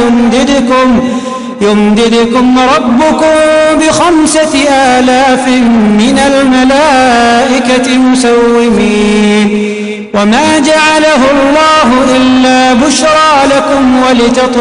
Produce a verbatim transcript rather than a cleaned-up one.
يمددكم يمددكم ربكم بخمسة آلاف من الملائكة مسومين. وما جعله الله إلا بشرى لكم ولتطمئنوا